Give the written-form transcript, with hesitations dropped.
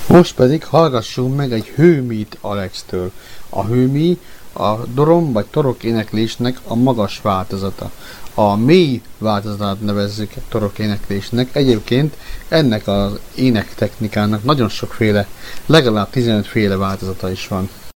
Most pedig hallgassunk meg egy hőmít Alex-től. A hőmí a dorom vagy torok éneklésnek a magas változata. A mély változatát nevezzük torok éneklésnek. Egyébként ennek az énektechnikának nagyon sokféle, legalább 15 féle változata is van.